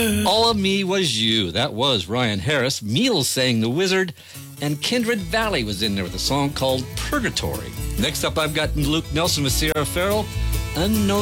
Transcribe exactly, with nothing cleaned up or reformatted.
All of Me Was You. That was Ryan Harris. Meals sang The Wizard. And Kindred Valley was in there with a song called Purgatory. Next up, I've got Luke Nelson with Sierra Farrell. Unknown.